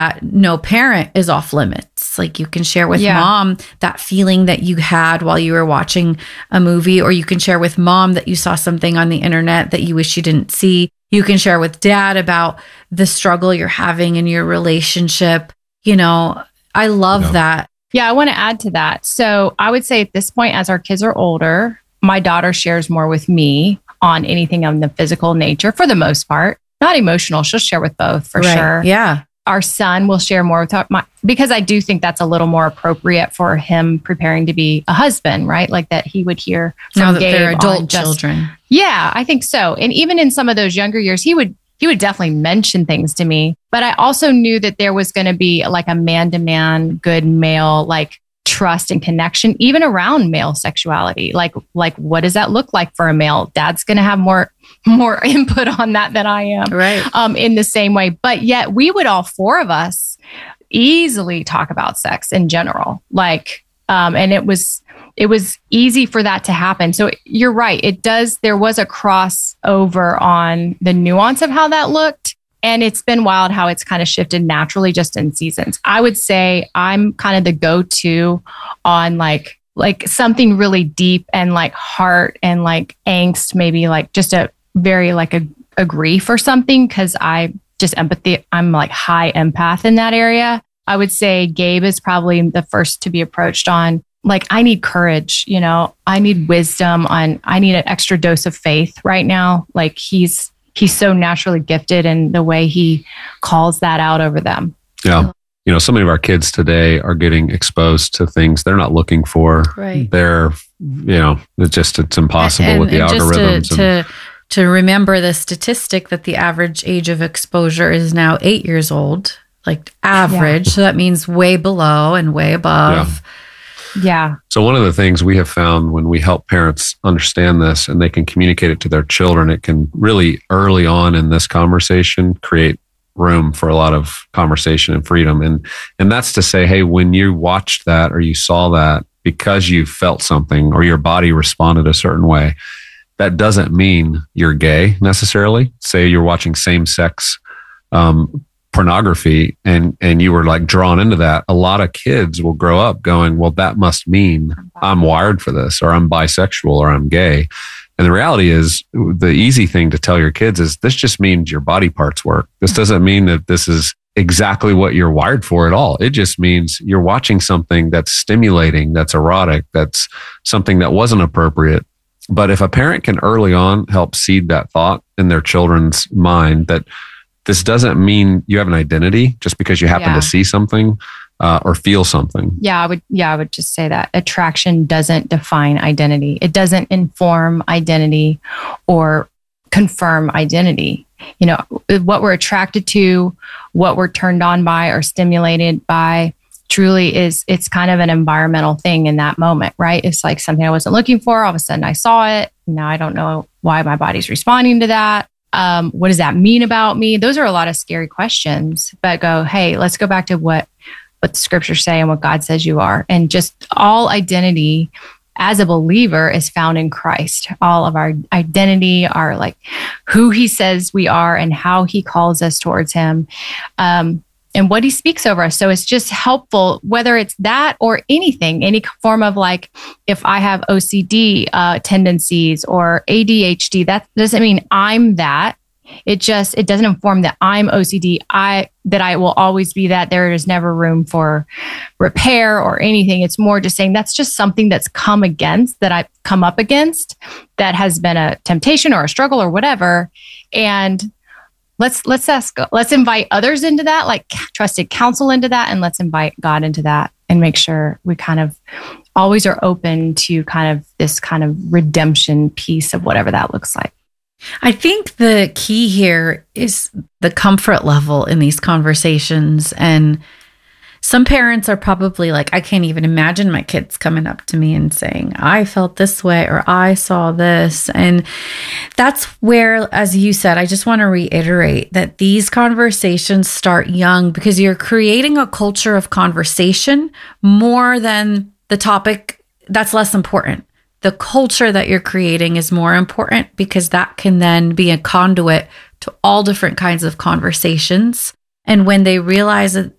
no parent is off limits. Like you can share with mom that feeling that you had while you were watching a movie, or you can share with mom that you saw something on the internet that you wish you didn't see. You can share with dad about the struggle you're having in your relationship. You know, I love that. Yeah, I want to add to that. So I would say at this point, as our kids are older, my daughter shares more with me on anything of the physical nature for the most part. Not emotional. She'll share with both for sure. Yeah. Our son will share more with because I do think that's a little more appropriate for him preparing to be a husband, right? Like that he would hear from now that Gabe they're adult children. Yeah, I think so. And even in some of those younger years, he would definitely mention things to me. But I also knew that there was going to be like a man-to-man, good male, like trust and connection, even around male sexuality. Like what does that look like for a male? Dad's going to have more input on that than I am. Right. In the same way. But yet we would all four of us easily talk about sex in general. Like, and it was easy for that to happen. So you're right. There was a crossover on the nuance of how that looked. And it's been wild how it's kind of shifted naturally just in seasons. I would say I'm kind of the go-to on like something really deep and like heart and like angst, maybe like just a very like a grief or something. Cause I just empathy. I'm like high empath in that area. I would say Gabe is probably the first to be approached on like, I need courage, you know, I need wisdom I need an extra dose of faith right now. Like he's so naturally gifted in the way he calls that out over them. Yeah. You know, so many of our kids today are getting exposed to things they're not looking for. Right. They're, you know, it's impossible with the algorithms. To remember the statistic that the average age of exposure is now 8 years old, like average. Yeah. So that means way below and way above. Yeah. So one of the things we have found when we help parents understand this and they can communicate it to their children, it can really early on in this conversation create room for a lot of conversation and freedom. And that's to say, hey, when you watched that or you saw that because you felt something or your body responded a certain way, that doesn't mean you're gay necessarily. Say you're watching same-sex pornography and you were like drawn into that. A lot of kids will grow up going, well, that must mean I'm wired for this, or I'm bisexual, or I'm gay. And the reality is, the easy thing to tell your kids is this just means your body parts work. This doesn't mean that this is exactly what you're wired for at all. It just means you're watching something that's stimulating, that's erotic, that's something that wasn't appropriate. But if a parent can early on help seed that thought in their children's mind that this doesn't mean you have an identity just because you happen to see something or feel something. I would just say that attraction doesn't define identity. It doesn't inform identity or confirm identity. You know, what we're attracted to, what we're turned on by or stimulated by truly it's kind of an environmental thing in that moment, right? It's like something I wasn't looking for. All of a sudden I saw it. Now I don't know why my body's responding to that. What does that mean about me? Those are a lot of scary questions, but hey, let's go back to what the scriptures say and what God says you are. And just all identity as a believer is found in Christ. All of our identity are like who he says we are and how he calls us towards him. And what he speaks over us. So it's just helpful, whether it's that or anything, any form of like, if I have OCD tendencies or ADHD, that doesn't mean I'm that. It doesn't inform that I'm OCD. That I will always be that. There is never room for repair or anything. It's more just saying that's just something that's come up against that has been a temptation or a struggle or whatever. And let's invite others into that, like trusted counsel into that, and let's invite God into that and make sure we kind of always are open to kind of this kind of redemption piece of whatever that looks like. I think the key here is the comfort level in these conversations. And some parents are probably like, I can't even imagine my kids coming up to me and saying, I felt this way, or I saw this. And that's where, as you said, I just want to reiterate that these conversations start young because you're creating a culture of conversation more than the topic. That's less important. The culture that you're creating is more important because that can then be a conduit to all different kinds of conversations And when they realize that